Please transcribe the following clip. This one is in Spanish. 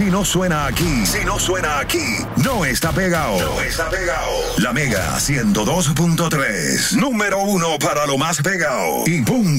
Si no suena aquí, no está pegado. La Mega 102.3, número 1 para lo más pegado. Y punto.